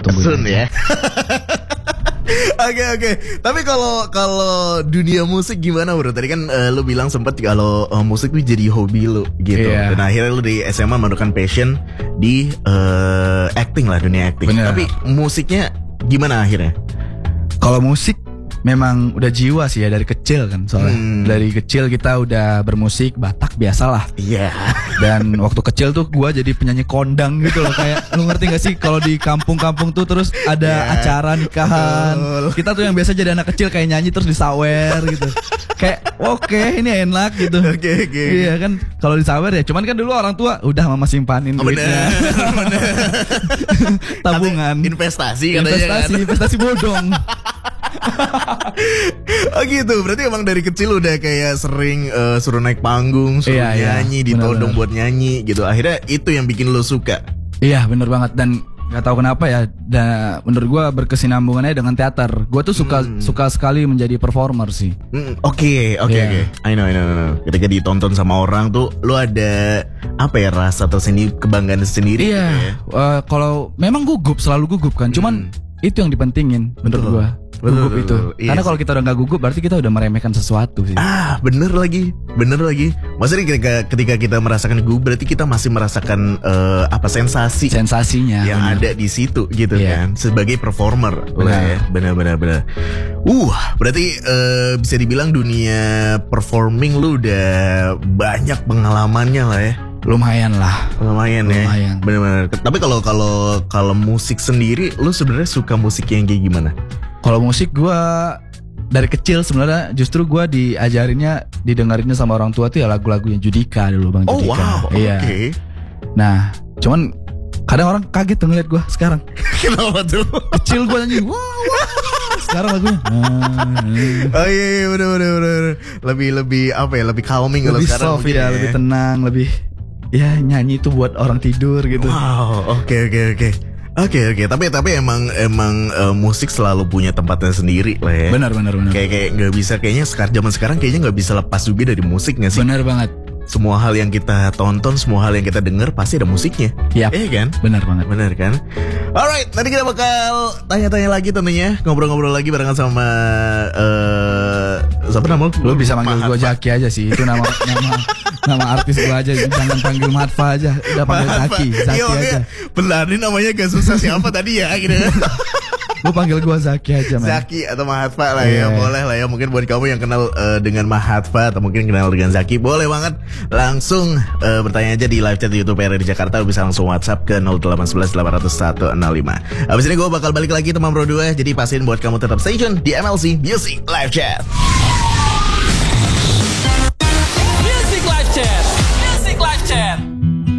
tunggu Soon aja. ya. Oke. Tapi kalau dunia musik gimana bro? Tadi kan lu bilang sempat kalau musik tuh jadi hobi lu gitu. Iya. Dan akhirnya lu di SMA menemukan passion di acting lah, dunia acting. Bener. Tapi musiknya gimana akhirnya? Kalau musik memang udah jiwa sih ya dari kecil kan soalnya. Dari kecil kita udah bermusik Batak biasalah. Iya. Dan waktu kecil tuh gua jadi penyanyi kondang gitu loh. Kayak lu ngerti gak sih kalau di kampung-kampung tuh terus ada acara nikahan. Betul. Kita tuh yang biasa jadi anak kecil kayak nyanyi terus disawer gitu. Kayak oke, ini enak gitu. Oke. Iya kan kalau disawer ya. Cuman kan dulu orang tua udah mama simpanin duitnya. Bener. Tabungan. Investasi katanya kan. Investasi bodong. Oh gitu, berarti emang dari kecil udah kayak sering suruh naik panggung, suruh Iya, nyanyi, benar-benar. ditodong buat nyanyi gitu. Akhirnya itu yang bikin lo suka. Iya bener banget. Dan gak tahu kenapa ya, menurut gue berkesinambungannya dengan teater. Gue tuh suka sekali menjadi performer sih. Oke. Iya. I know. Ketika ditonton sama orang tuh, lo ada apa ya, rasa atau kebanggaan sendiri? Iya. gitu ya? Kalau memang selalu gugup kan. Cuman itu yang dipentingin menurut gue. Gugup Betul. itu. Iya Karena sih. kalau kita udah gak gugup berarti kita udah meremehkan sesuatu sih. Bener lagi. Maksudnya ketika kita merasakan gugup, berarti kita masih merasakan sensasi Sensasinya. yang bener. ada di situ gitu Iya. kan, sebagai performer. Benar. Benar. Berarti bisa dibilang dunia performing lu udah banyak pengalamannya lah ya. Lumayan lah. Lumayan ya. Lumayan. Benar. Tapi kalau musik sendiri, lu sebenarnya suka musik yang kayak gimana? Kalau musik gue dari kecil sebenarnya justru gue didengarinnya sama orang tua tuh ya lagu-lagunya Judika dulu Bang Oh Judika. wow, Iya. oke. Nah, cuman kadang orang kaget tuh ngeliat gue sekarang. Kenapa tuh? Kecil gue nyanyi, wah. Sekarang lagunya. Oh iya, bener. Lebih apa ya? Lebih calming kalau Lebih sekarang. soft mungkin ya, lebih tenang, lebih ya nyanyi itu buat orang tidur gitu. Wow, oke. Tapi emang musik selalu punya tempatnya sendiri lah ya. Benar. Kayak nggak bisa, kayaknya zaman sekarang kayaknya nggak bisa lepas juga dari musik nggak sih? Benar banget. Semua hal yang kita tonton, semua hal yang kita dengar pasti ada musiknya. Yap. Iya kan? Benar banget. Bener kan? Alright, nanti kita bakal tanya-tanya lagi tentunya, ngobrol-ngobrol lagi barengan sama siapa nama lu? Lu bisa manggil gue Zaki aja sih. Itu nama artis gue aja. Jangan panggil Matfa aja. Udah panggil Zaki aja. Pelari namanya gak susah siapa tadi ya gitu. Lu panggil gue Zaki aja, man. Zaki atau Mahatfa lah ya, Iya. boleh lah ya. Mungkin buat kamu yang kenal dengan Mahatfa atau mungkin kenal dengan Zaki, boleh banget langsung bertanya aja di live chat di YouTube RRI Jakarta. Lu bisa langsung WhatsApp ke 0811 800 165. Abis ini gue bakal balik lagi teman Bro 2. Jadi pastiin buat kamu tetap stay tune di MLC Music Live Chat.